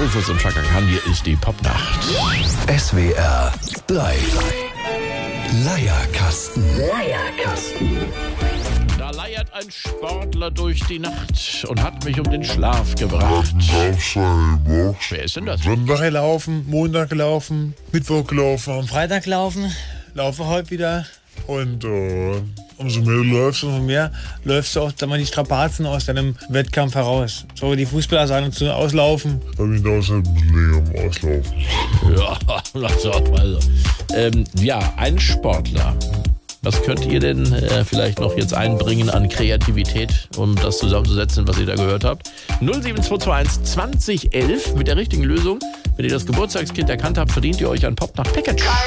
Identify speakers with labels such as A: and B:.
A: Rufus und Chaka Khan, hier ist die Popnacht.
B: SWR 3. Leierkasten.
A: Da leiert ein Sportler durch die Nacht und hat mich um den Schlaf gebracht. Wer ist denn das?
C: Sonntag gelaufen, Montag gelaufen, Mittwoch gelaufen, am Freitag laufen, laufe heute wieder. Und umso mehr du läufst, umso mehr läufst du auch dann mal die Strapazen aus deinem Wettkampf heraus. So wie die Fußballer sagen zu auslaufen. Da bin ich da ein bisschen länger am Auslaufen.
A: Ja, lass auch mal so. Ja, ein Sportler. Was könnt ihr denn vielleicht noch jetzt einbringen an Kreativität, um das zusammenzusetzen, was ihr da gehört habt? 07221 2011 mit der richtigen Lösung. Wenn ihr das Geburtstagskind erkannt habt, verdient ihr euch ein Popnacht-Package.